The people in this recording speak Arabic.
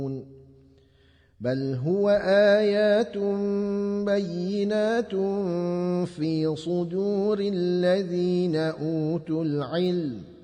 بل هو آيات بينات في صدور الذين أوتوا العلم